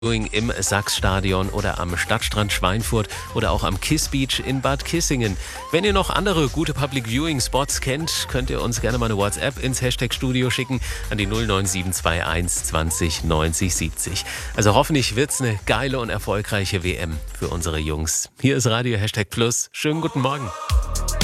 Im Sachsstadion oder am Stadtstrand Schweinfurt oder auch am Kiss Beach in Bad Kissingen. Wenn ihr noch andere gute Public Viewing Spots kennt, könnt ihr uns gerne mal eine WhatsApp ins Hashtag Studio schicken an die 09721 20 90 70. Also hoffentlich wird's eine geile und erfolgreiche WM für unsere Jungs. Hier ist Radio Hashtag Plus. Schönen guten Morgen.